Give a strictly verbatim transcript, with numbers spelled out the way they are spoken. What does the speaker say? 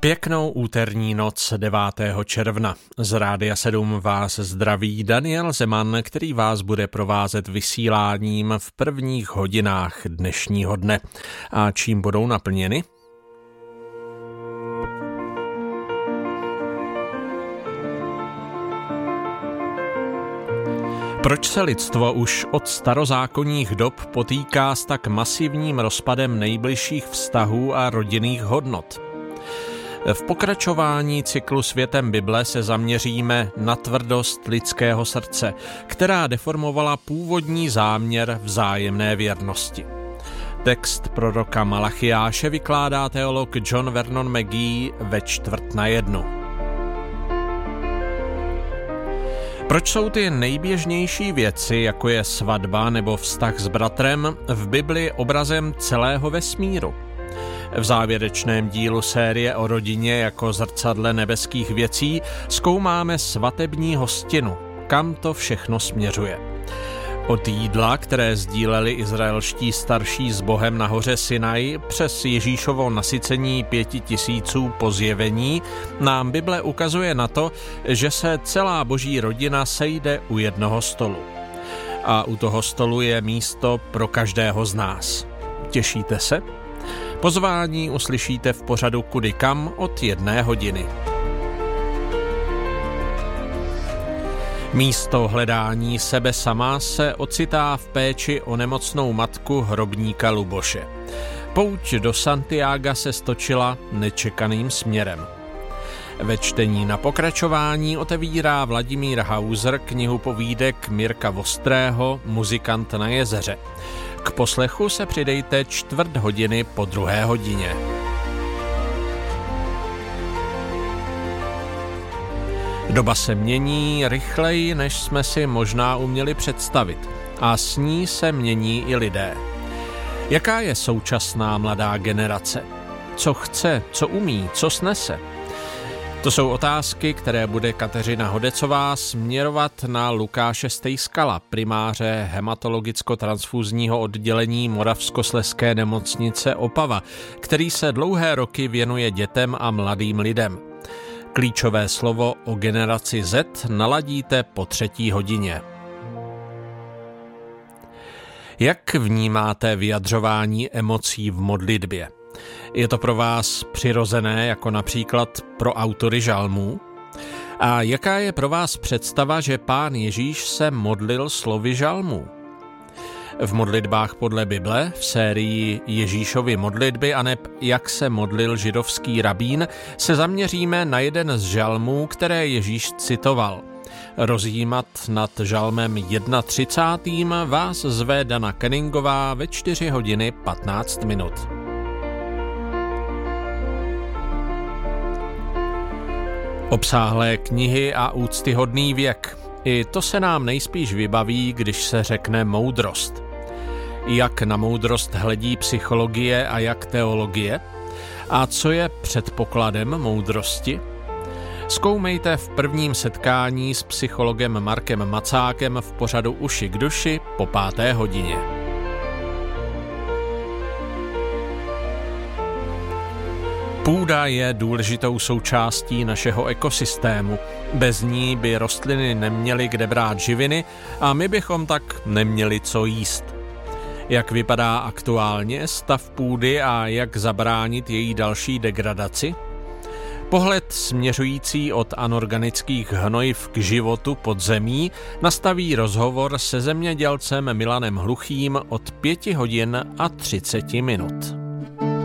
Pěknou úterní noc devátého června. Z Rádia sedm vás zdraví Daniel Zeman, který vás bude provázet vysíláním v prvních hodinách dnešního dne. A čím budou naplněny? Proč se lidstvo už od starozákonních dob potýká s tak masivním rozpadem nejbližších vztahů a rodinných hodnot? V pokračování cyklu Světem Bible se zaměříme na tvrdost lidského srdce, která deformovala původní záměr vzájemné věrnosti. Text proroka Malachiáše vykládá teolog John Vernon McGee ve čtvrt na jednu. Proč jsou ty nejběžnější věci, jako je svatba nebo vztah s bratrem, v Bibli obrazem celého vesmíru? V závěrečném dílu série o rodině jako zrcadle nebeských věcí zkoumáme svatební hostinu, kam to všechno směřuje. Od jídla, které sdíleli izraelští starší s Bohem na hoře Sinaj, přes Ježíšovo nasycení pěti tisíců po zjevení, nám Bible ukazuje na to, že se celá boží rodina sejde u jednoho stolu. A u toho stolu je místo pro každého z nás. Těšíte se? Pozvání uslyšíte v pořadu Kudy kam od jedné hodiny. Místo hledání sebe sama se ocitá v péči o nemocnou matku hrobníka Luboše. Pouť do Santiaga se stočila nečekaným směrem. Ve čtení na pokračování otevírá Vladimír Hauser knihu povídek Mirka Vostrého Muzikant na jezeře. K poslechu se přidejte čtvrt hodiny po druhé hodině. Doba se mění rychleji, než jsme si možná uměli představit, a s ní se mění i lidé. Jaká je současná mladá generace? Co chce, co umí, co snese? To jsou otázky, které bude Kateřina Hodecová směrovat na Lukáše Stejskala, primáře hematologicko-transfuzního oddělení Moravskoslezské nemocnice Opava, který se dlouhé roky věnuje dětem a mladým lidem. Klíčové slovo o generaci Z naladíte po třetí hodině. Jak vnímáte vyjadřování emocí v modlitbě? Je to pro vás přirozené, jako například pro autory žalmů? A jaká je pro vás představa, že Pán Ježíš se modlil slovy žalmů? V modlitbách podle Bible, v sérii Ježíšovy modlitby aneb Jak se modlil židovský rabín, se zaměříme na jeden z žalmů, které Ježíš citoval. Rozjímat nad žalmem třicátým prvním vás zve Dana Kenningová ve čtyři hodiny patnáct minut. Obsáhlé knihy a úctyhodný věk. I to se nám nejspíš vybaví, když se řekne moudrost. Jak na moudrost hledí psychologie a jak teologie? A co je předpokladem moudrosti? Zkoumejte v prvním setkání s psychologem Markem Macákem v pořadu Uši k duši po páté hodině. Půda je důležitou součástí našeho ekosystému. Bez ní by rostliny neměly kde brát živiny a my bychom tak neměli co jíst. Jak vypadá aktuálně stav půdy a jak zabránit její další degradaci? Pohled směřující od anorganických hnojiv k životu pod zemí nastaví rozhovor se zemědělcem Milanem Hluchým od pěti hodin a třiceti minut.